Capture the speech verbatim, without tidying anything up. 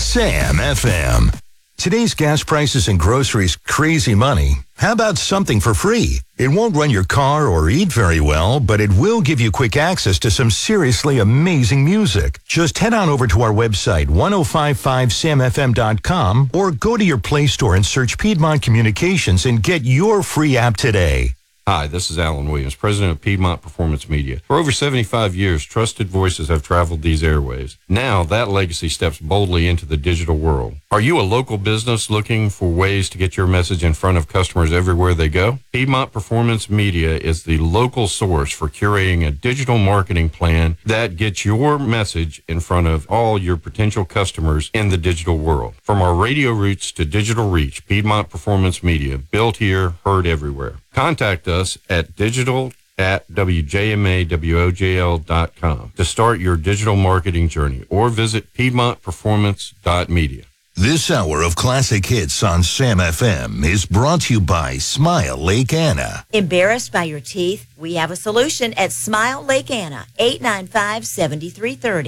Sam F M. Today's gas prices and groceries crazy money. How about something for free? It won't run your car or eat very well, but it will give you quick access to some seriously amazing music. Just head on over to our website, ten fifty-five sam f m dot com, or go to your Play Store and search Piedmont Communications and get your free app today. Hi, this is Alan Williams, president of Piedmont Performance Media. For over seventy-five years, trusted voices have traveled these airwaves. Now, that legacy steps boldly into the digital world. Are you a local business looking for ways to get your message in front of customers everywhere they go? Piedmont Performance Media is the local source for curating a digital marketing plan that gets your message in front of all your potential customers in the digital world. From our radio roots to digital reach, Piedmont Performance Media, built here, heard everywhere. Contact us at digital at w j m a w o j l dot com to start your digital marketing journey, or visit piedmont performance dot media. This hour of classic hits on Sam F M is brought to you by Smile Lake Anna. Embarrassed by your teeth? We have a solution at Smile Lake Anna, eight nine five, seven three three zero.